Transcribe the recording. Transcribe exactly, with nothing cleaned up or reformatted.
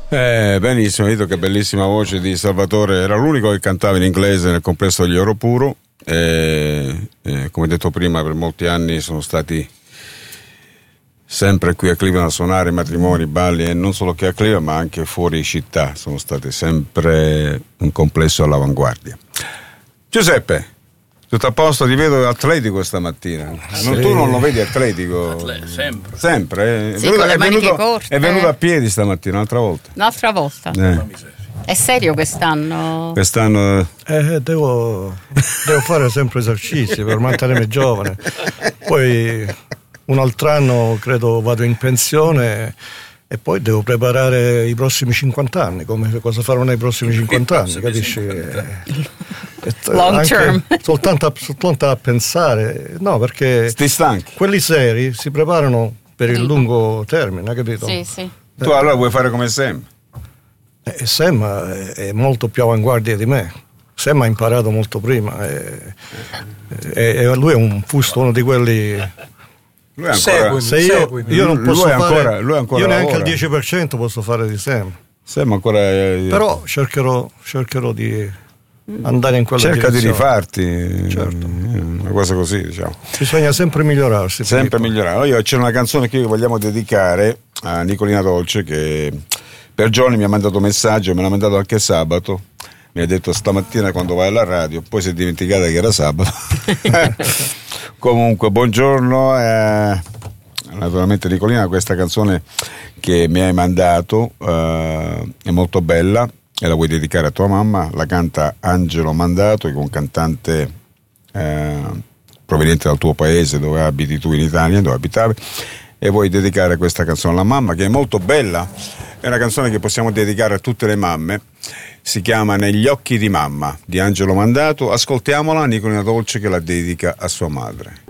Eh, benissimo, vedo che bellissima voce di Salvatore, era l'unico che cantava in inglese nel complesso degli Oro Puro. Eh, eh, come detto prima, per molti anni sono stati sempre qui a Cleveland a suonare matrimoni, balli, e non solo che a Cleveland ma anche fuori città, sono stati sempre un complesso all'avanguardia. Giuseppe, tutto a posto? Ti vedo atletico stamattina. Sì. Non, tu non lo vedi atletico? Atleta, sempre. Sempre? È Sì, venuto, con le è maniche venuto, corte. è venuto a piedi stamattina, un'altra volta. Un'altra volta. Eh. È serio quest'anno? Quest'anno Eh, devo, devo fare sempre esercizi per mantenermi giovane. Poi un altro anno credo vado in pensione e poi devo preparare i prossimi cinquanta anni, come cosa farò nei prossimi cinquanta anni, capisci? Long term. Soltanto a, soltanto a pensare, no, perché sti stanchi. quelli seri si preparano per il lungo termine, capito? Sì, sì. Tu allora vuoi fare come Sam? E Sam è, è molto più avanguardia di me. Sam ha imparato molto prima e, e, e lui è un fusto, uno di quelli. Lui è ancora, Se io, io non posso lui è fare, ancora, lui è ancora io neanche lavora. il dieci per cento posso fare di Sam. Sam ancora eh, Però cercherò, cercherò di andare in quella cerca di direzione. rifarti, Certo. una cosa così, diciamo. Bisogna sempre migliorarsi. Sempre Filippo. migliorare. Io c'è una canzone che vogliamo dedicare a Nicolina Dolce, che per giorni mi ha mandato messaggio, me l'ha mandato anche sabato. Mi ha detto stamattina quando vai alla radio, poi si è dimenticata che era sabato. Comunque, buongiorno. Eh, naturalmente Nicolina, questa canzone che mi hai mandato eh, è molto bella e la vuoi dedicare a tua mamma. La canta Angelo Mandato, che è un cantante eh, proveniente dal tuo paese, dove abiti tu in Italia, dove abitavi, e vuoi dedicare questa canzone alla mamma, che è molto bella. È una canzone che possiamo dedicare a tutte le mamme. Si chiama Negli occhi di mamma di Angelo Mandato. Ascoltiamola, Nicolina Dolce che la dedica a sua madre.